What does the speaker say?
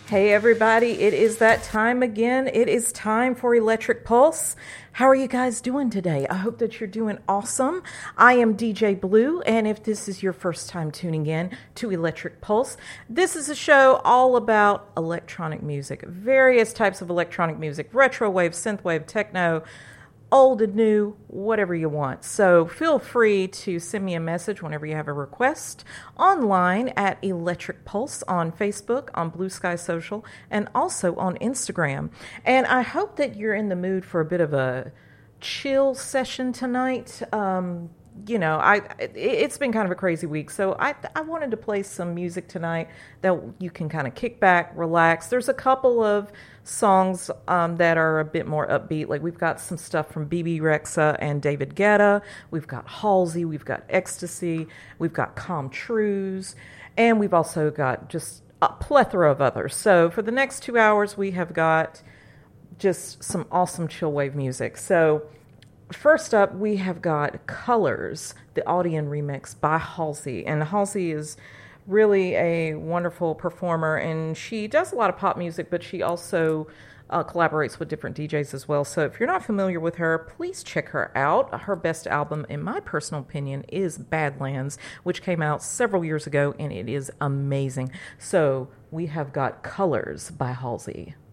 Hey everybody, it is that time again. It is time for Electric Pulse. How are you guys doing today? I hope that you're doing awesome. I am DJ Blue, and if this is your first time tuning in to Electric Pulse, this is a show all about electronic music, various types of electronic music, retro wave, synthwave, techno, old and new, whatever you want. So feel free to send me a message whenever you have a request online at Electric Pulse on Facebook, on Blue Sky Social, and also on Instagram. And I hope that you're in the mood for a bit of a chill session tonight. It's been kind of a crazy week, so I wanted to play some music tonight that you can kind of kick back, relax. There's a couple of songs that are a bit more upbeat. Like we've got some stuff from Bebe Rexha and David Guetta. We've got Halsey. We've got Ecstasy. We've got Calm Trues. And we've also got just a plethora of others. So for the next 2 hours, we have got just some awesome chill wave music. So first up, we have got Colors, the Audion remix by Halsey. And Halsey is really a wonderful performer, and she does a lot of pop music, but she also collaborates with different DJs as well. So if you're not familiar with her, please check her out. Her best album, in my personal opinion, is Badlands, which came out several years ago, and it is amazing. So we have got Colors by Halsey.